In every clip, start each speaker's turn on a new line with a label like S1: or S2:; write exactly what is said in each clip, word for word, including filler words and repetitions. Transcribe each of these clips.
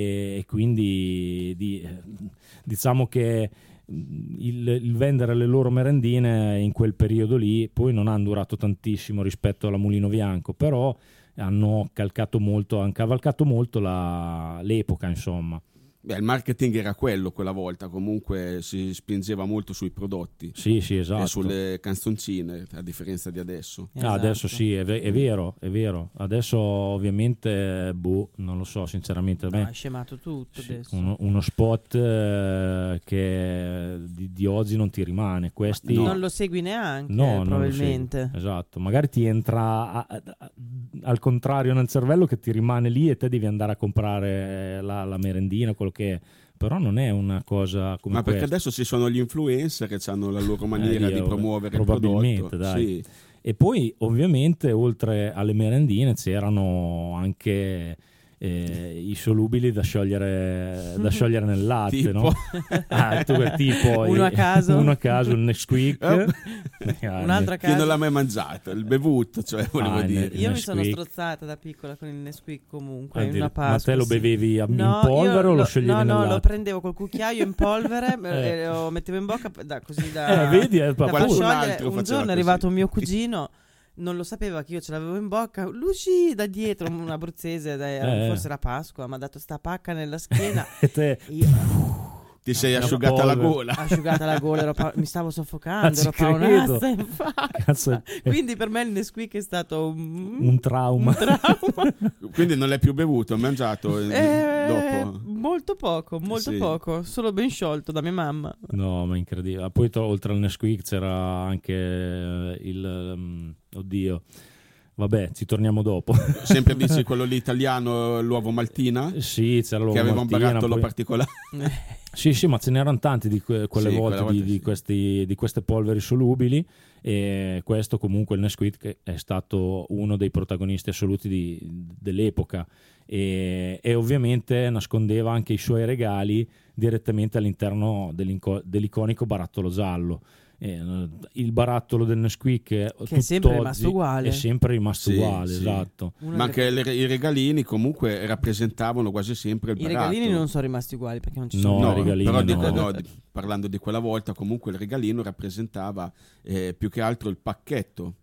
S1: e quindi di, diciamo che il, il vendere le loro merendine in quel periodo lì poi non hanno durato tantissimo rispetto alla Mulino Bianco, però hanno calcato molto, hanno cavalcato molto la, l'epoca, insomma.
S2: Beh, il marketing era quello quella volta, comunque si spingeva molto sui prodotti,
S1: sì, sì, esatto,
S2: e sulle canzoncine, a differenza di adesso.
S1: Esatto. Ah, adesso sì, è, è vero, è vero. Adesso ovviamente, boh, non lo so, sinceramente.
S3: No, è scemato tutto
S1: sì,
S3: adesso.
S1: Uno, uno spot eh, che di, di oggi non ti rimane. Questi
S3: no. Non lo segui neanche,
S1: no,
S3: probabilmente.
S1: Esatto, magari ti entra a, a, a, al contrario nel cervello, che ti rimane lì e te devi andare a comprare la, la merendina, quello che, però non è una cosa come
S2: ma perché
S1: questa.
S2: Adesso ci sono gli influencer che hanno la loro maniera eh, io, di promuovere il
S1: prodotto, dai. Sì. E poi ovviamente oltre alle merendine c'erano anche eh, i solubili da sciogliere da sciogliere nel latte,
S2: tipo?
S1: No? Ah, tu tipo
S3: uno a caso
S1: uno a caso il Nesquik,
S3: un altro a caso
S2: chi non l'ha mai mangiato, il bevuto, cioè volevo
S1: ah,
S2: dire.
S3: io
S1: Nesquik.
S3: Mi sono strozzata da piccola con il Nesquik comunque, in una Pasqua,
S1: ma te lo bevevi
S3: sì.
S1: in
S3: no,
S1: polvere o lo scioglievi
S3: no,
S1: nel
S3: no,
S1: latte?
S3: lo prendevo col cucchiaio in polvere eh. e lo mettevo in bocca da, così da,
S1: eh, vedi, da
S3: far sciogliere. Un giorno è arrivato un mio cugino, non lo sapeva che io ce l'avevo in bocca, lui uscì da dietro, un abruzzese, da,
S1: eh.
S3: forse era Pasqua, mi ha dato sta pacca nella schiena
S1: e te
S3: io
S2: ti sei asciugata la gola
S3: asciugata la gola ero pa- mi stavo soffocando,
S1: ah,
S3: ero paonazza in faccia. Quindi per me il Nesquik è stato un,
S1: un trauma,
S3: un trauma.
S2: Quindi non l'hai più bevuto, hai mangiato
S3: eh,
S2: dopo?
S3: Molto poco, molto
S2: sì.
S3: poco, solo ben sciolto da mia mamma.
S1: No, ma incredibile. Poi to- oltre al Nesquik c'era anche il um, oddio vabbè, ci torniamo dopo.
S2: Sempre dici quello lì italiano, l'uovo maltina?
S1: Sì, c'era l'uovo
S2: che aveva
S1: maltina,
S2: un barattolo
S1: poi...
S2: particolare.
S1: Sì, sì, ma ce n'erano tanti di que- quelle
S2: sì,
S1: volte
S2: volta
S1: di, di,
S2: sì.
S1: questi, di queste polveri solubili, e questo comunque il Nesquik è stato uno dei protagonisti assoluti di, dell'epoca e, e ovviamente nascondeva anche i suoi regali direttamente all'interno dell'iconico barattolo giallo. Eh, il barattolo del Nesquik che
S3: è sempre rimasto uguale,
S1: è sempre rimasto
S2: sì,
S1: uguale,
S2: sì.
S1: esatto.
S2: Una ma anche le, i regalini comunque rappresentavano quasi sempre il
S3: I
S2: barattolo.
S3: I regalini non sono rimasti uguali perché non ci sono
S1: no,
S2: no,
S1: regalini
S2: però
S1: no.
S2: Dico, no, parlando di quella volta comunque il regalino rappresentava eh, più che altro il pacchetto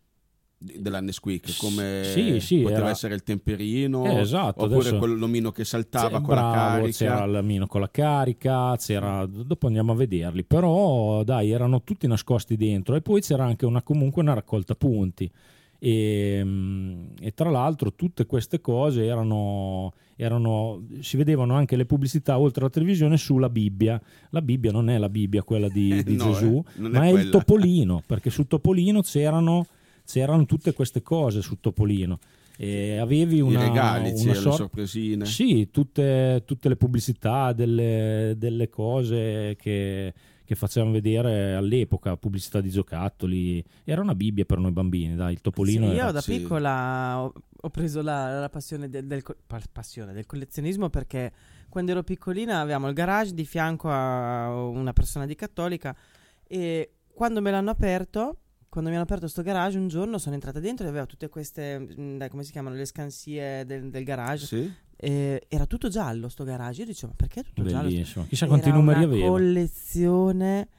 S2: della Nesquik, come
S1: sì, sì,
S2: poteva
S1: era...
S2: essere il temperino,
S1: eh, esatto,
S2: oppure
S1: adesso...
S2: quell'omino che saltava
S1: c'è,
S2: con
S1: bravo,
S2: la carica,
S1: c'era l'omino con la carica, c'era, dopo andiamo a vederli, però dai, erano tutti nascosti dentro, e poi c'era anche una, comunque una raccolta punti e, e tra l'altro tutte queste cose erano, erano si vedevano anche le pubblicità oltre alla televisione sulla Bibbia. La Bibbia non è la Bibbia quella di, di
S2: no,
S1: Gesù,
S2: eh,
S1: ma
S2: è,
S1: è il Topolino, perché sul Topolino c'erano c'erano tutte queste cose sul Topolino, e avevi una,
S2: i regali,
S1: una
S2: c'erano
S1: sorta...
S2: sorpresine,
S1: sì, tutte, tutte le pubblicità delle, delle cose che, che facevano vedere all'epoca, pubblicità di giocattoli, era una Bibbia per noi bambini, dai, il Topolino.
S3: Sì, io
S1: era...
S3: da
S2: sì.
S3: piccola ho, ho preso la, la passione del, del, passione del collezionismo, perché quando ero piccolina avevamo il garage di fianco a una persona di cattolica, e quando me l'hanno aperto quando mi hanno aperto sto garage un giorno sono entrata dentro e aveva tutte queste mh, come si chiamano, le scansie del, del garage,
S2: sì.
S3: E era tutto giallo sto garage. Io dicevo, ma perché è tutto
S1: bellissimo,
S3: giallo?
S1: Chissà quanti numeri aveva.
S3: Era una collezione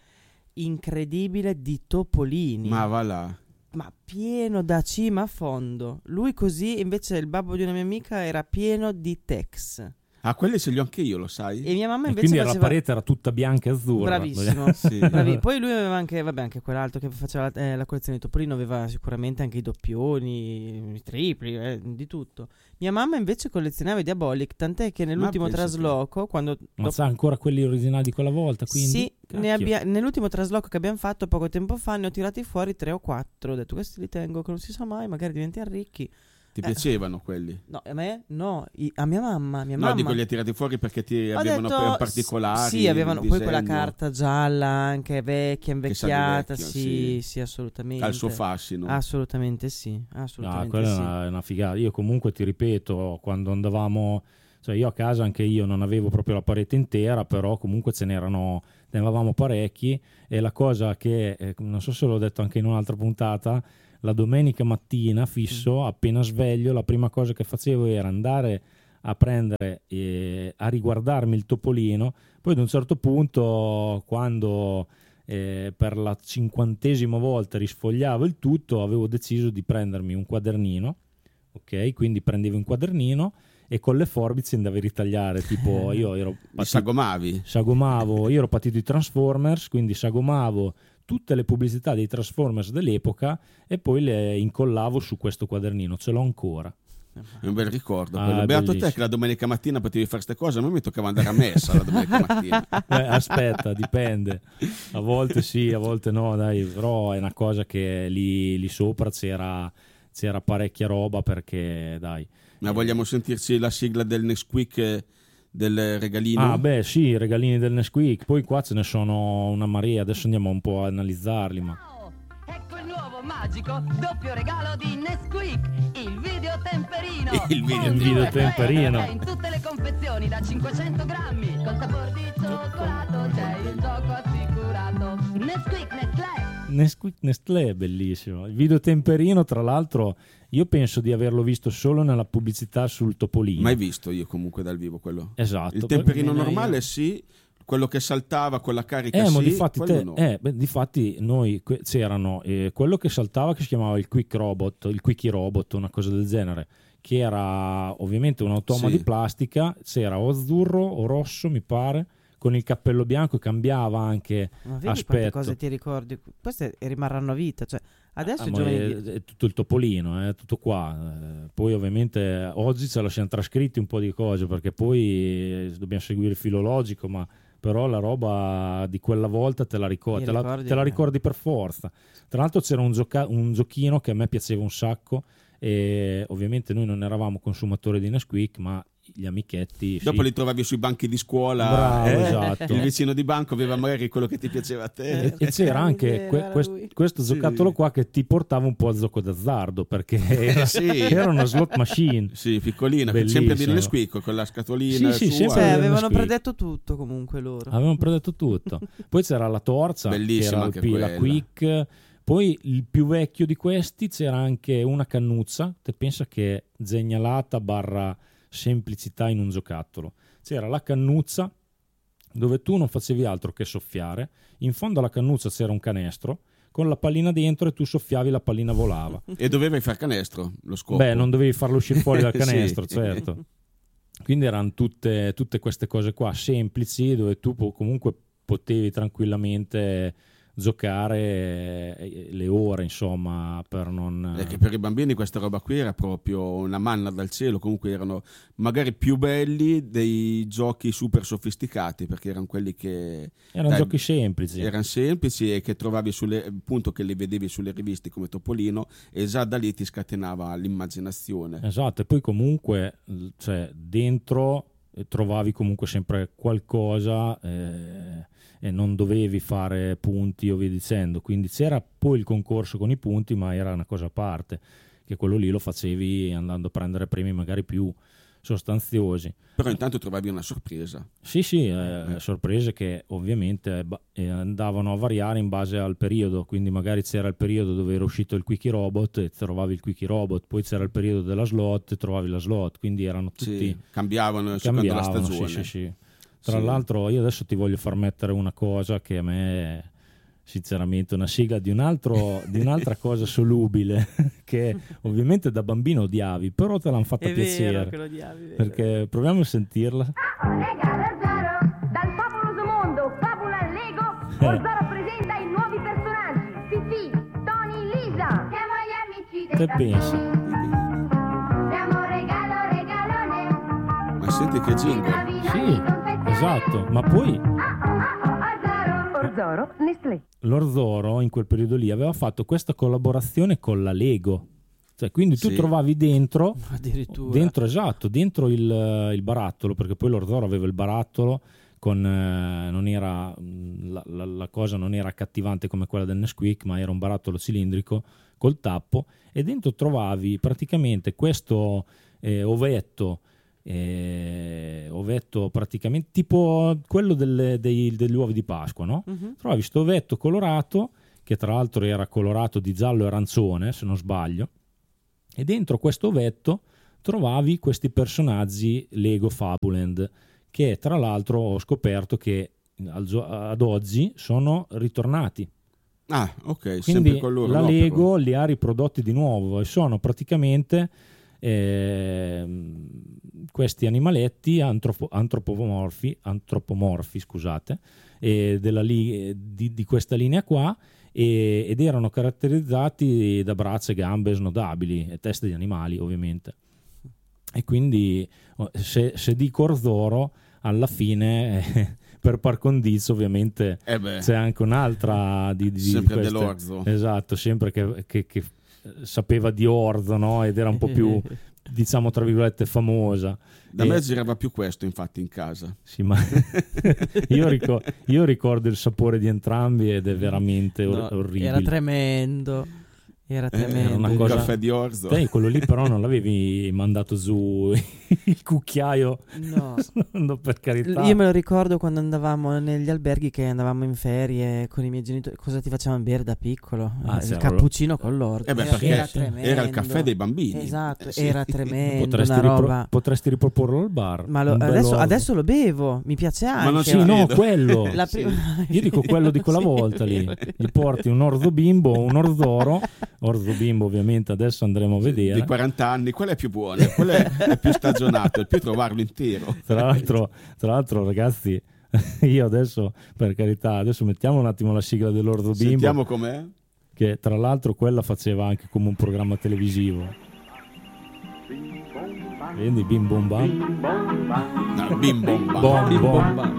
S3: incredibile di topolini,
S2: ma va là,
S3: ma pieno da cima a fondo. Lui così, invece il babbo di una mia amica era pieno di Tex.
S2: ah, quelli ce li ho anche io, lo sai,
S3: E mia mamma
S1: E
S3: invece
S1: quindi
S3: faceva...
S1: la parete era tutta bianca e azzurra.
S3: Bravissimo.
S2: sì.
S3: Bravi. Poi lui aveva anche, vabbè, anche quell'altro che faceva la, eh, la collezione di Topolino, aveva sicuramente anche i doppioni, i tripli, eh, di tutto. Mia mamma invece collezionava i Diabolic, tant'è che nell'ultimo trasloco, quando
S1: Ma
S3: dopo...
S1: sa ancora quelli originali di quella volta, quindi?
S3: Sì, ne abbia... nell'ultimo trasloco che abbiamo fatto poco tempo fa ne ho tirati fuori tre o quattro. Ho detto, questi li tengo, che non si sa mai, magari diventiamo ricchi.
S2: Ti piacevano quelli?
S3: No, a me? No, I, a mia mamma, mia
S2: no,
S3: mamma.
S2: dico li hai tirati fuori perché ti
S3: Ho
S2: avevano
S3: detto,
S2: poi particolari,
S3: sì, avevano poi quella
S2: disegno,
S3: carta gialla anche vecchia, invecchiata,
S2: vecchio,
S3: sì,
S2: sì.
S3: sì, assolutamente.
S2: ha il suo fascino.
S3: Assolutamente sì,
S1: No,
S3: assolutamente
S1: quella
S3: sì.
S1: è una, è una figata. Io comunque ti ripeto, quando andavamo, cioè io a casa anche io non avevo proprio la parete intera, però comunque ce n'erano, ne avevamo parecchi, e la cosa che, eh, non so se l'ho detto anche in un'altra puntata, la domenica mattina fisso, appena sveglio, la prima cosa che facevo era andare a prendere e a riguardarmi il topolino. Poi ad un certo punto, quando eh, per la cinquantesima volta risfogliavo il tutto, avevo deciso di prendermi un quadernino, ok? Quindi prendevo un quadernino e con le forbici andavi a ritagliare, tipo io ero
S2: patito, sagomavi?
S1: Sagomavo, io ero patito di Transformers, quindi sagomavo tutte le pubblicità dei Transformers dell'epoca e poi le incollavo su questo quadernino, ce l'ho ancora.
S2: È un bel ricordo.
S1: Ah,
S2: Beato
S1: bellissimo.
S2: te che la domenica mattina potevi fare queste cose, a me mi toccava andare a messa la domenica mattina.
S1: Beh, aspetta, dipende. A volte sì, a volte no, dai, però è una cosa che lì, lì sopra c'era, c'era parecchia roba perché, dai.
S2: Ma vogliamo sentirci la sigla del Nesquik del regalino?
S1: Ah, beh, sì, regalini del Nesquik. Poi qua ce ne sono una marea, adesso andiamo un po' a analizzarli, ma...
S4: Ecco il nuovo magico doppio regalo di Nesquik, il video temperino.
S2: Il video,
S1: il video temperino.
S4: In tutte le confezioni da cinquecento grammi, col sapore di cioccolato c'è il gioco assicurato. Nesquik Nestlé.
S1: Nesquik Nestlé è bellissimo. Il video temperino, tra l'altro, io penso di averlo visto solo nella pubblicità sul topolino.
S2: Mai visto io comunque dal vivo quello.
S1: Esatto.
S2: Il temperino
S3: Nemmeno
S2: normale
S3: io.
S2: sì, quello che saltava con la carica
S1: Eh,
S2: sì,
S1: ma difatti,
S2: quello
S1: te,
S2: no.
S1: eh, beh, difatti noi que- c'erano eh, quello che saltava che si chiamava il Quick Robot, il Quickie Robot, una cosa del genere, che era ovviamente un automa
S2: Sì.
S1: di plastica, c'era o azzurro o rosso mi pare, con il cappello bianco e cambiava anche
S3: Ma vedi
S1: aspetto.
S3: quante cose ti ricordi? Queste rimarranno a vita, cioè adesso
S1: Ah,
S3: i
S1: ma
S3: giovani
S1: è,
S3: di-
S1: è tutto il topolino, è tutto qua. Eh, poi ovviamente oggi ce lo siamo trascritti un po' di cose perché poi eh, dobbiamo seguire il filologico, ma però la roba di quella volta te la ricordi,
S3: Mi
S1: te la,
S3: ricordi,
S1: te la
S3: eh.
S1: ricordi per forza. Tra l'altro c'era un, gioca- un giochino che a me piaceva un sacco e ovviamente noi non eravamo consumatori di Nesquik, ma gli amichetti
S2: Dopo
S1: sì.
S2: li trovavi sui banchi di scuola.
S1: Bravo,
S2: eh?
S1: esatto.
S2: Il vicino di banco aveva magari quello che ti piaceva a te.
S1: E, e c'era anche
S3: Era
S1: que- quest-
S3: lui.
S1: questo
S2: Sì.
S1: giocattolo qua che ti portava un po' a gioco d'azzardo perché era,
S2: Sì.
S1: era una slot machine.
S2: Sì, piccolina,
S1: Bellissimo.
S2: sempre di Nesquik con la scatolina
S1: Sì, sì,
S2: sua.
S1: sempre
S3: Cioè,
S1: del
S3: avevano
S1: Nesquik.
S3: predetto tutto comunque loro.
S1: Avevamo predetto tutto. Poi c'era la torcia,
S2: Bellissima
S1: che era
S2: anche
S1: il P- la
S2: quella.
S1: Quick. Poi il più vecchio di questi c'era anche una cannuzza. Te pensa che genialata barra semplicità in un giocattolo. C'era la cannuzza dove tu non facevi altro che soffiare. In fondo alla cannuzza c'era un canestro con la pallina dentro e tu soffiavi, la pallina volava.
S2: E dovevi far canestro, lo scopo.
S1: Beh, non dovevi farlo uscire fuori dal
S2: Sì.
S1: canestro, certo. Quindi erano tutte, tutte queste cose qua semplici dove tu po- comunque potevi tranquillamente giocare eh, le ore, insomma, per non...
S2: È che per i bambini questa roba qui era proprio una manna dal cielo, comunque erano magari più belli dei giochi super sofisticati, perché erano quelli che
S1: Erano
S2: dai,
S1: giochi semplici.
S2: erano semplici e che trovavi sulle, appunto che li vedevi sulle riviste come Topolino e già da lì ti scatenava l'immaginazione.
S1: Esatto, e poi comunque cioè, dentro eh, trovavi comunque sempre qualcosa eh, e non dovevi fare punti o via dicendo, quindi c'era poi il concorso con i punti, ma era una cosa a parte, che quello lì lo facevi andando a prendere premi magari più sostanziosi.
S2: Però intanto trovavi una sorpresa.
S1: Sì, sì, eh, sorprese che ovviamente ba- eh, andavano a variare in base al periodo, quindi magari c'era il periodo dove era uscito il Quickie Robot e trovavi il Quickie Robot, poi c'era il periodo della slot e trovavi la slot, quindi erano tutti...
S2: Sì, cambiavano secondo la
S1: cambiavano,
S2: stagione.
S1: sì, sì, sì. Tra
S2: Sì.
S1: l'altro io adesso ti voglio far mettere una cosa che a me è sinceramente una sigla di, un altro, di un'altra cosa solubile che ovviamente da bambino odiavi, però te l'hanno fatta
S3: È vero
S1: piacere
S3: che lo odiavi, vero.
S1: perché proviamo a sentirla.
S5: Dal favoloso mondo Fabula Lego, Orzoro presenta i nuovi personaggi Fifi, Tony, Lisa. Siamo gli amici
S1: Te
S5: dei
S1: pensa?
S5: bambini. Siamo regalo, regalone.
S2: Ma senti che jingle.
S1: Sì, esatto, ma poi
S5: Orzoro, Nestlé.
S1: l'Orzoro in quel periodo lì aveva fatto questa collaborazione con la Lego, cioè quindi tu
S2: Sì.
S1: trovavi dentro
S3: Addirittura.
S1: dentro esatto dentro il, il barattolo, perché poi l'Orzoro aveva il barattolo con eh, non era la, la, la cosa non era accattivante come quella del Nesquik, ma era un barattolo cilindrico col tappo e dentro trovavi praticamente questo eh, ovetto eh, ovetto praticamente tipo quello delle, dei, degli uovi di Pasqua, no?
S3: Mhm.
S1: Trovavi sto ovetto colorato che tra l'altro era colorato di giallo e arancione se non sbaglio, e dentro questo ovetto trovavi questi personaggi Lego Fabuland, che tra l'altro ho scoperto che al gio- ad oggi sono ritornati.
S2: Ah, ok,
S1: Quindi
S2: sempre con loro.
S1: la
S2: no,
S1: Lego
S2: però.
S1: li ha riprodotti di nuovo e sono praticamente eh, questi animaletti antropo- antropomorfi, antropomorfi scusate, eh, della li- di, di questa linea qua, e- ed erano caratterizzati da braccia e gambe snodabili e teste di animali ovviamente. E quindi se, se dico Orzoro alla fine eh, per par condicio ovviamente
S2: Eh beh,
S1: c'è anche un'altra di, di
S2: sempre
S1: queste-
S2: dell'orzo.
S1: esatto, sempre che, che- che sapeva di orzo, no? Ed era un po' più diciamo tra virgolette famosa.
S2: Da
S1: E-
S2: me girava più questo infatti in casa.
S1: sì, ma io, ricor- io ricordo il sapore di entrambi ed è veramente or-
S3: No,
S1: orribile.
S3: era tremendo. Era
S2: Eh,
S3: tremendo.
S1: era una
S2: un
S1: cosa-
S2: caffè di orzo.
S1: Te quello lì però non l'avevi mandato giù il cucchiaio?
S3: No.
S1: No, per carità.
S3: Io me lo ricordo quando andavamo negli alberghi, che andavamo in ferie con i miei genitori. Cosa ti facevano bere da piccolo?
S1: Ah,
S3: il
S1: c'era
S3: cappuccino con l'orzo.
S2: Eh beh,
S3: era,
S2: perché
S3: era
S1: sì,
S3: tremendo.
S2: Era il caffè dei bambini.
S3: Esatto,
S2: Eh, sì.
S3: era tremendo.
S1: potresti,
S3: una
S1: ripro-
S3: roba.
S1: potresti riproporlo al bar.
S3: Ma lo-
S1: Un bel
S3: adesso,
S1: orzo.
S3: adesso lo bevo, mi piace anche.
S2: non ci
S1: Sì, no,
S2: credo.
S1: quello.
S3: La
S2: Sì.
S3: prima-
S1: Io dico quello di quella
S3: Sì,
S1: volta lì.
S3: vero, vero.
S1: Gli porti un orzo bimbo, un orzoro. Orzo bimbo ovviamente adesso andremo a
S2: Di
S1: vedere.
S2: quaranta anni, quello è più buono, quello è, è più stagionato, è più trovarlo intero.
S1: Tra l'altro, tra l'altro ragazzi, io adesso, per carità, adesso mettiamo un attimo la sigla dell'orzo bimbo,
S2: Sentiamo com'è.
S1: che tra l'altro quella faceva anche come un programma televisivo. Vedi, bim bom bam.
S2: No, bim bom bam.
S1: Bom, bom.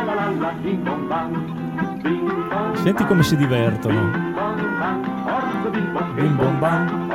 S1: Senti come si divertono. Bim bom bam.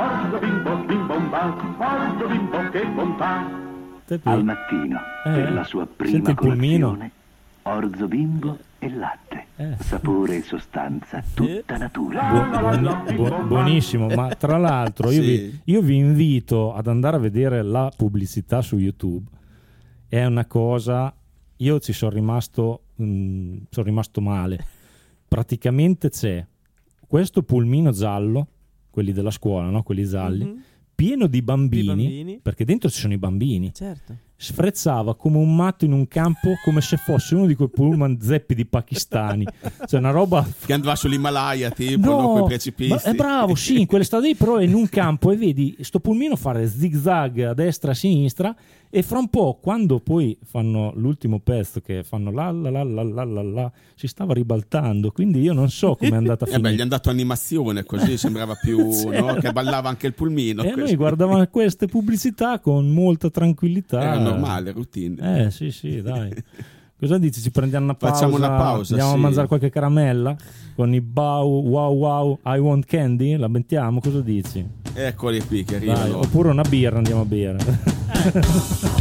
S1: Te qui.
S6: Al mattino,
S1: Eh,
S6: per la sua
S1: senti
S6: prima
S1: il pulmino.
S6: colazione, orzo bimbo e latte.
S1: Eh.
S6: Sapore e sostanza, tutta natura.
S1: Bu- buoni- bu- buonissimo, ma tra l'altro io,
S2: Sì.
S1: vi, io vi invito ad andare a vedere la pubblicità su YouTube. È una cosa, io ci sono rimasto mm, sono rimasto male. Praticamente c'è questo pulmino giallo, quelli della scuola, no? Quelli gialli,
S3: Mhm.
S1: pieno di bambini,
S3: Di bambini.
S1: perché dentro ci sono i bambini.
S3: Certo.
S1: Sfrezzava come un matto in un campo, come se fosse uno di quei pullman zeppi di pakistani. Cioè una roba.
S2: Che andava sull'Himalaya, tipo, no, con i precipizi.
S1: ma è bravo, sì, in quelle strade lì, però è in un campo e vedi sto pulmino fare zigzag a destra e a sinistra, e fra un po', quando poi fanno l'ultimo pezzo, che fanno la la la la la la, la si stava ribaltando, quindi io non so come è andata a
S2: Eh beh, gli
S1: finire.
S2: hanno dato animazione, così sembrava più,
S1: Sì.
S2: no? Che ballava anche il pulmino.
S1: E noi
S2: Questo.
S1: guardavamo queste pubblicità con molta tranquillità.
S2: Era normale, routine.
S1: Eh sì sì, dai. Cosa dici? Ci prendiamo una pausa?
S2: Facciamo una pausa,
S1: Andiamo
S2: sì.
S1: a mangiare qualche caramella? Con i bow wow wow I want candy? La mettiamo? Cosa dici?
S2: Eccoli qui che
S1: Dai,
S2: arrivano.
S1: oppure una birra andiamo a bere.